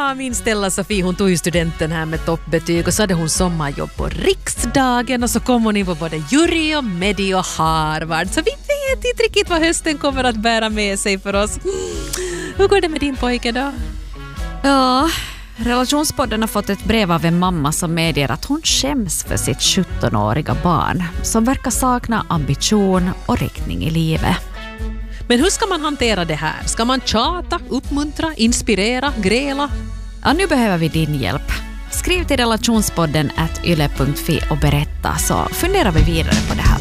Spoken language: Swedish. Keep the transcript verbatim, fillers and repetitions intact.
Ja, min Stella Sofie, hon tog ju studenten här med toppbetyg och så hade hon sommarjobb på riksdagen och så kom hon in på både jury och Medi och Harvard. Så vi vet inte riktigt vad hösten kommer att bära med sig för oss. Hur går det med din pojke då? Ja, Relationspodden har fått ett brev av en mamma som medger att hon skäms för sitt sjuttonåriga barn som verkar sakna ambition och riktning i livet. Men hur ska man hantera det här? Ska man tjata, uppmuntra, inspirera, gräla? Ja, nu behöver vi din hjälp. Skriv till relationspodden at yle punkt fi och berätta, så funderar vi vidare på det här.